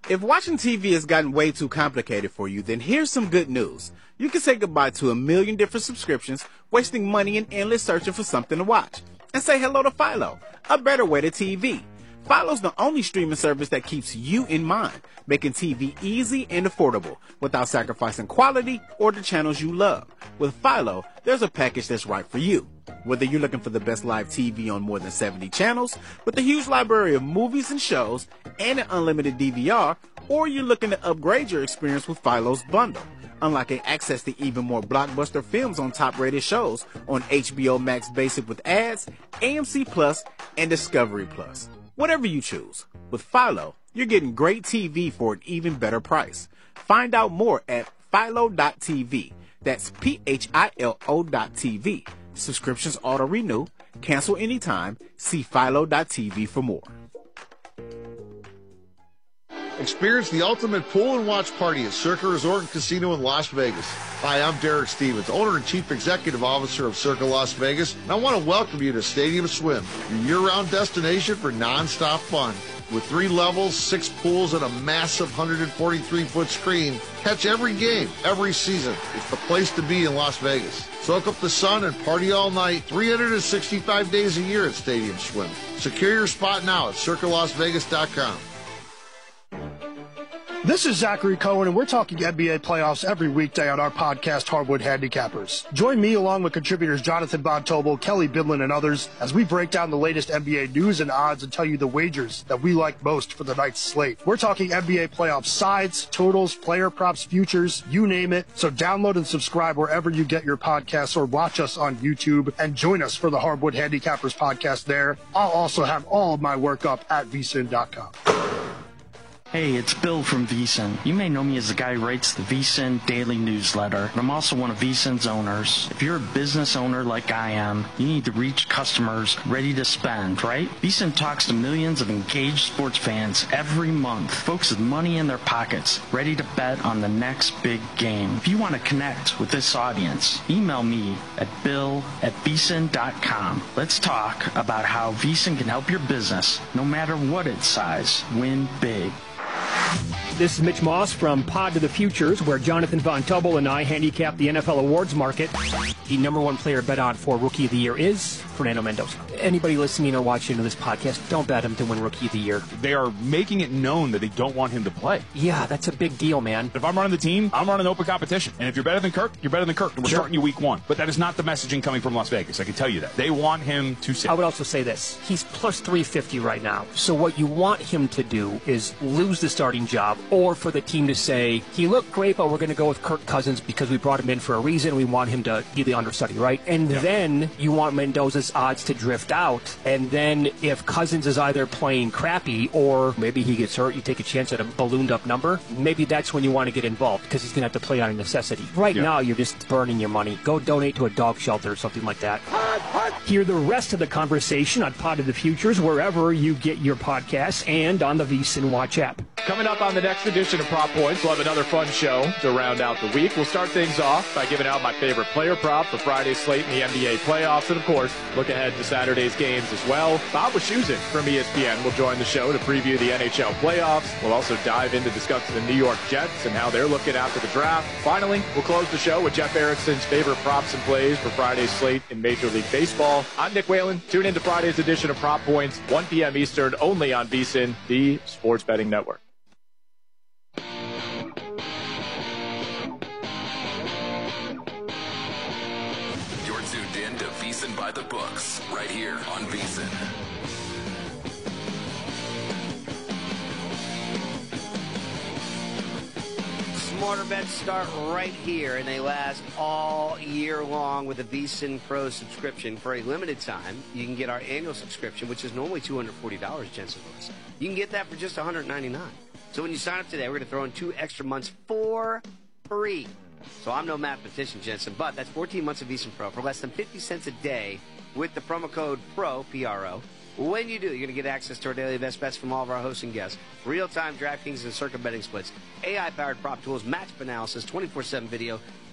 If watching TV has gotten way too complicated for you, then here's some good news. You can say goodbye to a million different subscriptions, wasting money and endless searching for something to watch. And say hello to Philo, a better way to TV. Philo's the only streaming service that keeps you in mind, making TV easy and affordable without sacrificing quality or the channels you love. With Philo, there's a package that's right for you. Whether you're looking for the best live TV on more than 70 channels, with a huge library of movies and shows, and an unlimited DVR, or you're looking to upgrade your experience with Philo's bundle, unlocking access to even more blockbuster films on top-rated shows on HBO Max Basic with ads, AMC Plus, and Discovery Plus. Whatever you choose, with Philo, you're getting great TV for an even better price. Find out more at philo.tv. That's PHILO.TV. Subscriptions auto-renew. Cancel anytime. See philo.tv for more. Experience the ultimate pool and watch party at Circa Resort and Casino in Las Vegas. Hi, I'm Derek Stevens, owner and chief executive officer of Circa Las Vegas, and I want to welcome you to Stadium Swim, your year-round destination for non-stop fun. With 3 levels, 6 pools, and a massive 143-foot screen, catch every game, every season. It's the place to be in Las Vegas. Soak up the sun and party all night, 365 days a year at Stadium Swim. Secure your spot now at circalasvegas.com. This is Zachary Cohen, and we're talking NBA playoffs every weekday on our podcast, Hardwood Handicappers. Join me along with contributors Jonathan Von Tobel, Kelly Bidlin, and others as we break down the latest NBA news and odds and tell you the wagers that we like most for the night's slate. We're talking NBA playoff sides, totals, player props, futures, you name it. So download and subscribe wherever you get your podcasts or watch us on YouTube and join us for the Hardwood Handicappers podcast there. I'll also have all of my work up at vsin.com. Hey, it's Bill from VSiN. You may know me as the guy who writes the VSiN daily newsletter, but I'm also one of VSiN's owners. If you're a business owner like I am, you need to reach customers ready to spend, right? VSiN talks to millions of engaged sports fans every month, folks with money in their pockets, ready to bet on the next big game. If you want to connect with this audience, email me at bill@vsin.com. Let's talk about how VSiN can help your business, no matter what its size, win big. This is Mitch Moss from Pod to the Futures, where Jonathan Von Tobel and I handicap the NFL awards market. The number one player bet on for Rookie of the Year is Fernando Mendoza. Anybody listening or watching to this podcast, don't bet him to win Rookie of the Year. They are making it known that they don't want him to play. Yeah, that's a big deal, man. If I'm running the team, I'm running open competition. And if you're better than Kirk, you're better than Kirk. And we're starting you week 1. But that is not the messaging coming from Las Vegas. I can tell you that. They want him to sit. I would also say this. He's plus 350 right now. So what you want him to do is lose the starting job, or for the team to say, he looked great, but we're going to go with Kirk Cousins because we brought him in for a reason. We want him to be the understudy, right? And then you want Mendoza's odds to drift out. And then if Cousins is either playing crappy or maybe he gets hurt, you take a chance at a ballooned up number. Maybe that's when you want to get involved because he's going to have to play out of necessity. Right now, you're just burning your money. Go donate to a dog shelter or something like that. Hear the rest of the conversation on Pod of the Futures, wherever you get your podcasts, and on the VSiN Watch app. Coming up on the next edition of Prop Points, we'll have another fun show to round out the week. We'll start things off by giving out my favorite player prop for Friday's slate in the NBA playoffs. And, of course, look ahead to Saturday's games as well. Bob Wischusen from ESPN will join the show to preview the NHL playoffs. We'll also dive into discussing the New York Jets and how they're looking after the draft. Finally, we'll close the show with Jeff Erickson's favorite props and plays for Friday's slate in Major League Baseball. I'm Nick Whalen. Tune in to Friday's edition of Prop Points, 1 p.m. Eastern, only on VSiN, the Sports Betting Network. By the books, right here on VSiN. Smarter bets start right here, and they last all year long with a VSiN Pro subscription. For a limited time, you can get our annual subscription, which is normally $240, Jensen Lewis. You can get that for just $199. So when you sign up today, we're going to throw in 2 extra months for free. So I'm no mathematician, Jensen, but that's 14 months of VSiN Pro for less than 50 cents a day with the promo code PRO, P-R-O. When you do, you're going to get access to our daily best bets from all of our hosts and guests, real-time DraftKings and Circa betting splits, AI-powered prop tools, matchup analysis, 24/7 video,